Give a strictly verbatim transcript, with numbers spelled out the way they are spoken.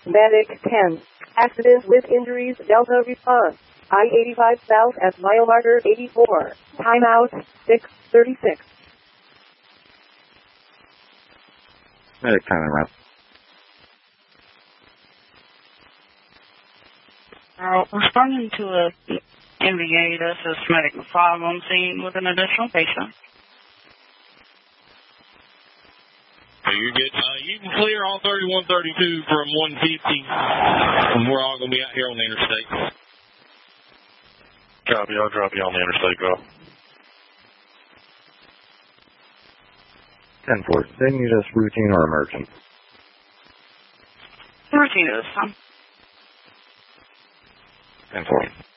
Medic ten. Accident with injuries, Delta response. I eighty-five south at mile marker eighty-four. Timeout, six thirty-six. Medic ten en route. Uh, responding to a N V A, this is Medic five on scene with an additional patient. You get, uh, you can clear all thirty-one thirty-two from one fifty, and we're all going to be out here on the interstate. Copy, I'll drop you on the interstate, go. ten four, they need us routine or emergent? Routine this time. ten four.